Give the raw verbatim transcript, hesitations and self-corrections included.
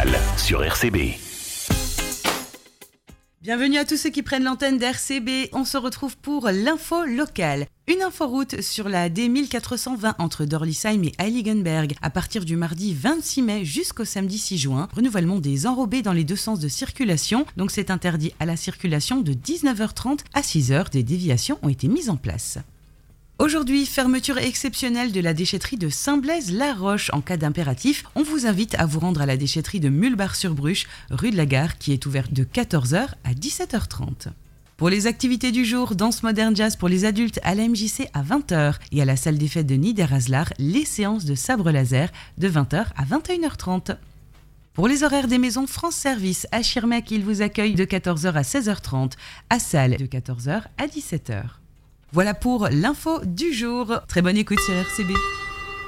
sur R C B. Bienvenue à tous ceux qui prennent l'antenne d'R C B. On se retrouve pour l'info locale. Une inforoute sur la D mille quatre cent vingt entre Dorlisheim et Heiligenberg à partir du mardi vingt-six mai jusqu'au samedi six juin. Renouvellement des enrobés dans les deux sens de circulation. Donc c'est interdit à la circulation de dix-neuf heures trente à six heures. Des déviations ont été mises en place. Aujourd'hui, fermeture exceptionnelle de la déchetterie de Saint-Blaise-la-Roche. En cas d'impératif, on vous invite à vous rendre à la déchetterie de Mulbar-sur-Bruche, rue de la Gare, qui est ouverte de quatorze heures à dix-sept heures trente. Pour les activités du jour, danse moderne jazz pour les adultes à la M J C à vingt heures et à la salle des fêtes de Niederhaslar, les séances de sabre laser de vingt heures à vingt et une heures trente. Pour les horaires des maisons France Service, à Schirmeck, ils vous accueillent de quatorze heures à seize heures trente, à Salles de quatorze heures à dix-sept heures. Voilà pour l'info du jour. Très bonne écoute sur R C B.